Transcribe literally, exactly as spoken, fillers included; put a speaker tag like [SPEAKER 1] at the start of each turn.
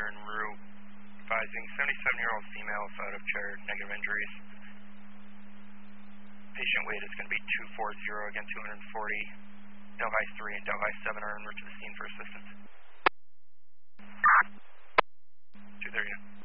[SPEAKER 1] here en route. Advising seventy-seven-year-old female side of chair, negative injuries. Patient weight is going to be two forty, again two forty. Delhi three and Delhi seven are en route to the scene for assistance. two thirty.